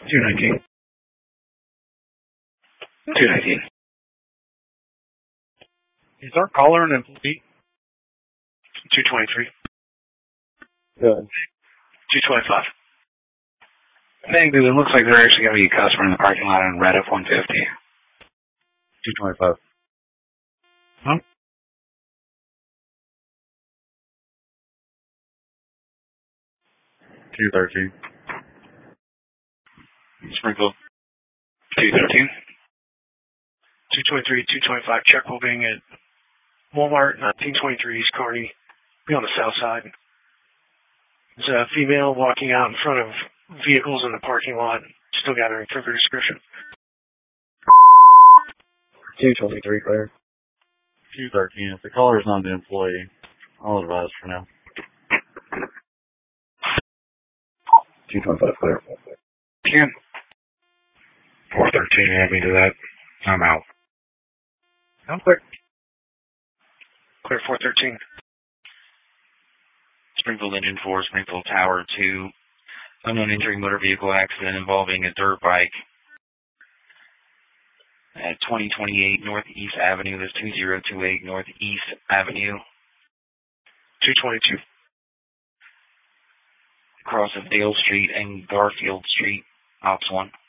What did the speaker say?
219. 219. Is our caller an employee? 223. Good. 225. Hey, dude, it looks like they're actually going to be a customer in the parking lot on Red F-150. 225. Huh? 213. Sprinkle. 213. 223, 225, check holding at Walmart, 1923 East Kearney. Be on the south side. There's a female walking out in front of vehicles in the parking lot, still gathering further description. 223, clear. 213. If the caller is not an employee, I'll advise for now. 225, clear. 10. 413, add me to that. I'm out. I'm clear. Clear 413. Springfield Engine 4, Springfield Tower 2. Unknown injury motor vehicle accident involving a dirt bike at 2028 Northeast Avenue. That's 2028 Northeast Avenue. 222. Across of Dale Street and Garfield Street. Ops 1.